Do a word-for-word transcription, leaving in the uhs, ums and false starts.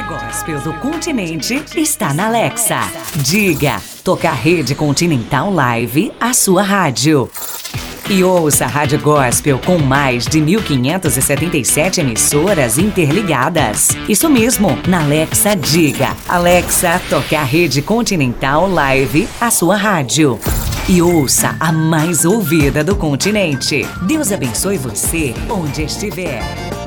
gospel do continente está na Alexa. Diga, toca a Rede Continental Live, a sua rádio. E ouça a Rádio Gospel com mais de mil quinhentas e setenta e sete emissoras interligadas. Isso mesmo, na Alexa Diga. Alexa, toque a Rede Continental Live, a sua rádio. E ouça a mais ouvida do continente. Deus abençoe você onde estiver.